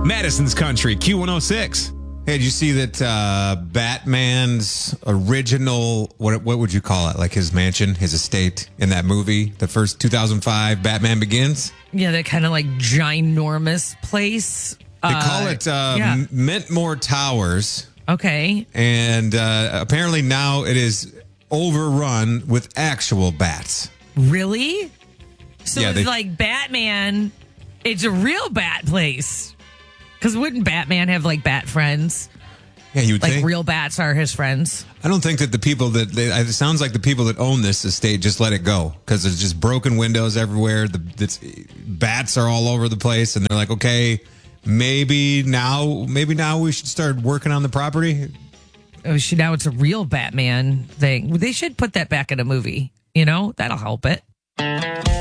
Madison's Country, Q106. Hey, did you see that Batman's original, what would you call it? Like his mansion, his estate in that movie, the first 2005 Batman Begins? Yeah, that kind of like ginormous place. They call it Mentmore Towers. Okay. And apparently now it is overrun with actual bats. Really? So Yeah, it's like Batman, it's a real bat place. Because wouldn't Batman have like bat friends? Yeah, you would like think. Real bats are his friends. I don't think that the people it sounds like the people that own this estate just let it go because there's just broken windows everywhere. The bats are all over the place, and they're like, okay, maybe now we should start working on the property. Oh, now it's a real Batman thing. They should put that back in a movie. You know, that'll help it.